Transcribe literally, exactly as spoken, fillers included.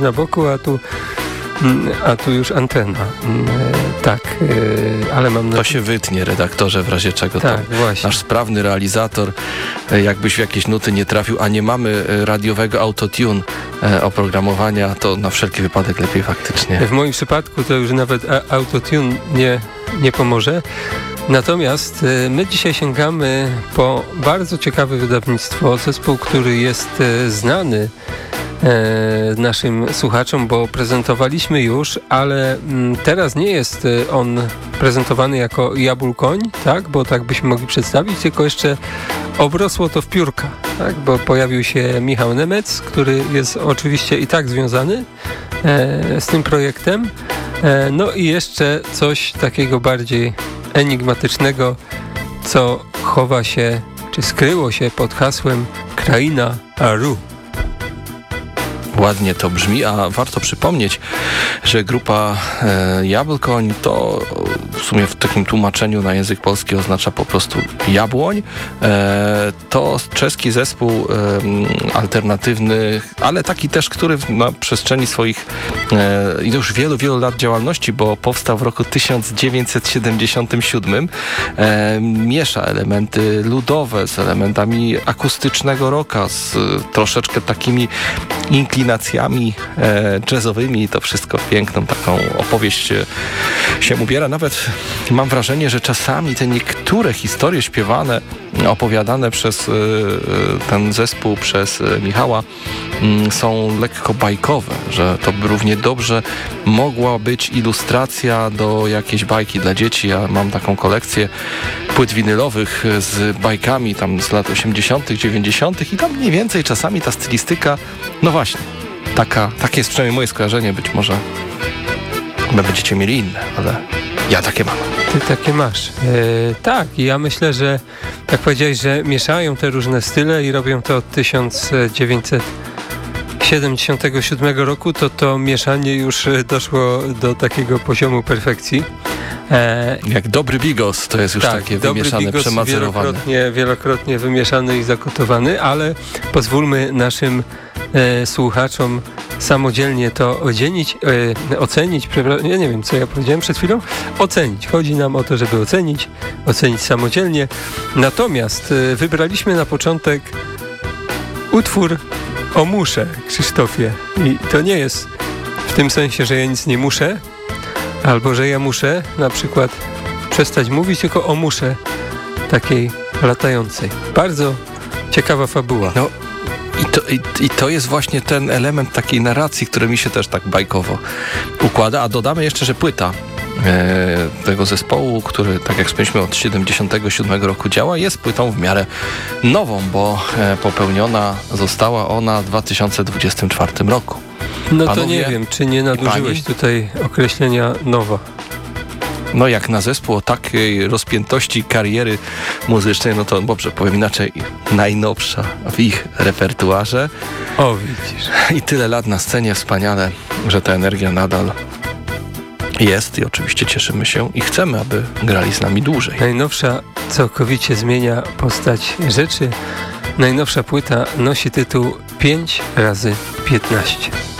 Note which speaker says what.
Speaker 1: na boku, a tu, a tu już antena. Tak, ale mam... Na...
Speaker 2: To się wytnie, redaktorze, w razie czego.
Speaker 1: Tak,
Speaker 2: to
Speaker 1: właśnie.
Speaker 2: Nasz sprawny realizator, jakbyś w jakieś nuty nie trafił, a nie mamy radiowego autotune oprogramowania, to na wszelki wypadek lepiej faktycznie.
Speaker 1: W moim przypadku to już nawet autotune nie, nie pomoże. Natomiast my dzisiaj sięgamy po bardzo ciekawe wydawnictwo, zespół, który jest znany naszym słuchaczom, bo prezentowaliśmy już, ale teraz nie jest on prezentowany jako Jabłkoń, tak, bo tak byśmy mogli przedstawić, tylko jeszcze obrosło to w piórka, tak, bo pojawił się Michał Nemec, który jest oczywiście i tak związany z tym projektem, no i jeszcze coś takiego bardziej enigmatycznego, co chowa się, czy skryło się pod hasłem Kraina Aru.
Speaker 2: Ładnie to brzmi, a warto przypomnieć, że grupa e, Jabłkoń to w sumie w takim tłumaczeniu na język polski oznacza po prostu jabłoń. E, to czeski zespół e, alternatywny, ale taki też, który na przestrzeni swoich e, już wielu, wielu lat działalności, bo powstał w roku tysiąc dziewięćset siedemdziesiątym siódmym, e, miesza elementy ludowe z elementami akustycznego rocka, z troszeczkę takimi inklinacjami e, jazzowymi. To wszystko w piękną taką opowieść e, się ubiera. Nawet mam wrażenie, że czasami te niektóre historie śpiewane, opowiadane przez e, ten zespół, przez e, Michała m, są lekko bajkowe, że to by równie dobrze mogła być ilustracja do jakiejś bajki dla dzieci. Ja mam taką kolekcję płyt winylowych z bajkami tam z lat osiemdziesiątych, dziewięćdziesiątych i tam mniej więcej czasami ta stylistyka, no właśnie, taka, takie jest przynajmniej moje skojarzenie, być może będziecie mieli inne, ale ja takie mam.
Speaker 1: Ty takie masz. E, tak, i ja myślę, że jak powiedziałeś, że mieszają te różne style i robią to od tysiąc dziewięćset siedemdziesiątego siódmego roku, to to mieszanie już doszło do takiego poziomu perfekcji.
Speaker 2: E, Jak dobry bigos, to jest już
Speaker 1: tak,
Speaker 2: takie wymieszane, przemacerowane.
Speaker 1: Wielokrotnie, wielokrotnie wymieszany i zakotowany, ale pozwólmy naszym e, słuchaczom samodzielnie to odzienić, e, ocenić, ja nie wiem, co ja powiedziałem przed chwilą, ocenić. Chodzi nam o to, żeby ocenić, ocenić samodzielnie. Natomiast e, wybraliśmy na początek utwór o muszę, Krzysztofie. I to nie jest w tym sensie, że ja nic nie muszę, albo że ja muszę na przykład przestać mówić, tylko o muszę takiej latającej. Bardzo ciekawa fabuła.
Speaker 2: No i to, i, i to jest właśnie ten element takiej narracji, który mi się też tak bajkowo układa, a dodamy jeszcze, że płyta e, tego zespołu, który, tak jak wspomnieliśmy, od siedemdziesiątego siódmego roku działa, jest płytą w miarę nową, bo e, popełniona została ona w dwa tysiące dwudziestym czwartym roku.
Speaker 1: No
Speaker 2: Panowie,
Speaker 1: to nie wiem, czy nie nadużyłeś tutaj określenia nowa.
Speaker 2: No jak na zespół o takiej rozpiętości kariery muzycznej, no to dobrze, powiem inaczej, najnowsza w ich repertuarze.
Speaker 1: O, widzisz.
Speaker 2: I tyle lat na scenie, wspaniale, że ta energia nadal jest i oczywiście cieszymy się i chcemy, aby grali z nami dłużej.
Speaker 1: Najnowsza całkowicie zmienia postać rzeczy. Najnowsza płyta nosi tytuł pięć razy piętnaście.